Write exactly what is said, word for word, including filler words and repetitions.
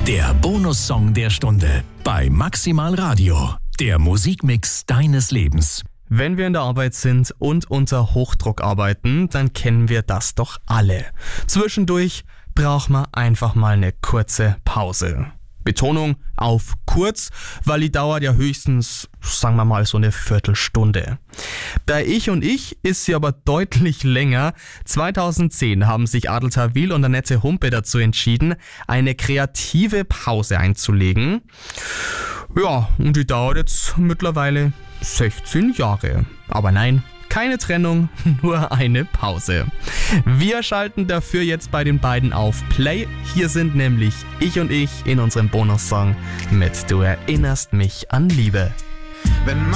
Der Bonussong der Stunde bei Maximal Radio. Der Musikmix deines Lebens. Wenn wir in der Arbeit sind und unter Hochdruck arbeiten, dann kennen wir das doch alle. Zwischendurch braucht man einfach mal eine kurze Pause. Betonung auf kurz, weil die dauert ja höchstens, sagen wir mal, so eine Viertelstunde. Bei Ich und Ich ist sie aber deutlich länger. zweitausendzehn haben sich Adel Tawil und Annette Humpe dazu entschieden, eine kreative Pause einzulegen. Ja, und die dauert jetzt mittlerweile sechzehn Jahre. Aber nein, keine Trennung, nur eine Pause. Wir schalten dafür jetzt bei den beiden auf Play. Hier sind nämlich Ich und Ich in unserem Bonussong mit Du erinnerst mich an Liebe. Wenn